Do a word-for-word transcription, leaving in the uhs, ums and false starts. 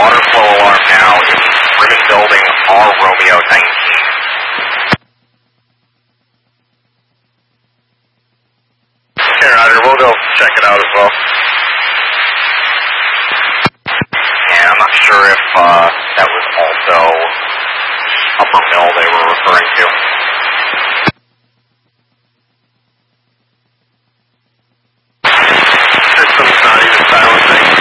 water flow alarm now in Ribbon Building, R Romeo nineteen. Okay, Roger, we'll go check it out as well. And I'm not sure if uh, that was also Upper Mill they were referring to.